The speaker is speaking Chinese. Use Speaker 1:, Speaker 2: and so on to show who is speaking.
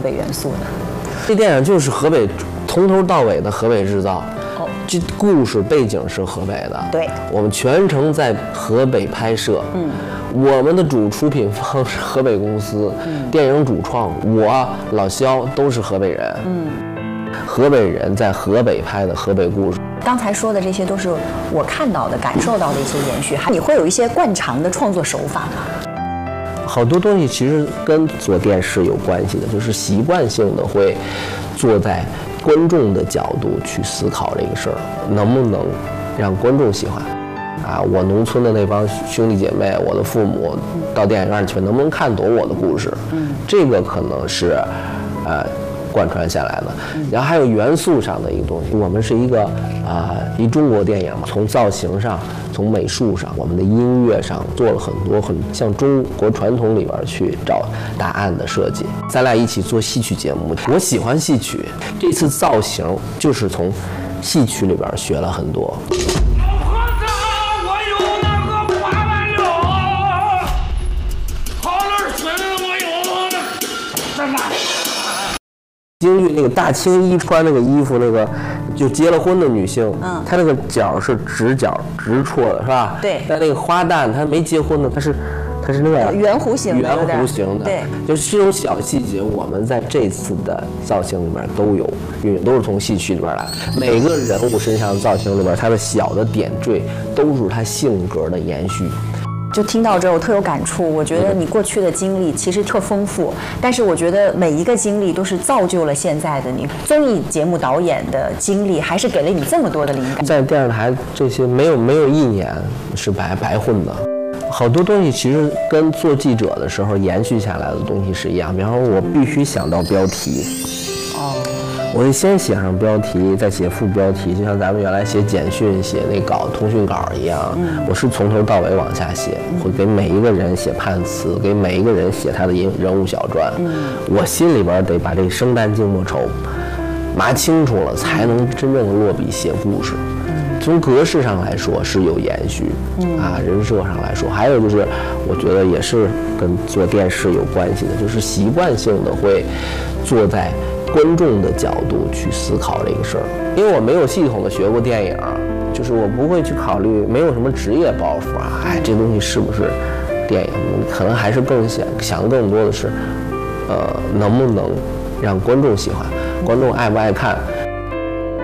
Speaker 1: 北元素呢？
Speaker 2: 这电影就是河北，从头到尾的河北制造。这故事背景是河北的，
Speaker 1: 对，
Speaker 2: 我们全程在河北拍摄。我们的主出品方是河北公司，电影主创我老肖都是河北人。河北人在河北拍的河北故事。
Speaker 1: 刚才说的这些都是我看到的、感受到的一些延续。你会有一些惯常的创作手法吗？
Speaker 2: 好多东西其实跟做电视有关系的，就是习惯性的会坐在观众的角度去思考这个事儿，能不能让观众喜欢？我农村的那帮兄弟姐妹，我的父母到电影院去，能不能看懂我的故事？这个可能是贯穿下来的。然后还有元素上的一个东西，我们是一个一中国电影嘛，从造型上，从美术上，我们的音乐上做了很多很像中国传统里边去找答案的设计。咱俩一起做戏曲节目，我喜欢戏曲，这次造型就是从戏曲里边学了很多。京剧那个大青衣穿那个衣服，那个就结了婚的女性，她那个角是直角直戳的，是吧？
Speaker 1: 对。
Speaker 2: 但那个花旦她没结婚的，她是那个
Speaker 1: 圆弧形的，
Speaker 2: 圆弧形的。
Speaker 1: 对。
Speaker 2: 就是这种小细节，我们在这次的造型里面都有运用，都是从戏曲里边来。每个人物身上的造型里边，它的小的点缀都是他性格的延续。
Speaker 1: 就听到这儿，我特有感触。我觉得你过去的经历其实特丰富，但是我觉得每一个经历都是造就了现在的你。综艺节目导演的经历，还是给了你这么多的灵感。
Speaker 2: 在电视台这些没有一年是白混的，好多东西其实跟做记者的时候延续下来的东西是一样。比方说，我必须想到标题。我会先写上标题，再写副标题，就像咱们原来写简讯、写那通讯稿一样。我是从头到尾往下写，会给每一个人写判词，给每一个人写他的人物小传。我心里边得把这生旦净末丑码清楚了，才能真正的落笔写故事。从格式上来说是有延续，人设上来说，还有就是我觉得也是跟做电视有关系的，就是习惯性的会坐在观众的角度去思考这个事儿。因为我没有系统的学过电影，就是我不会去考虑，没有什么职业包袱这东西是不是电影，可能还是更想更多的是能不能让观众喜欢，观众爱不爱看。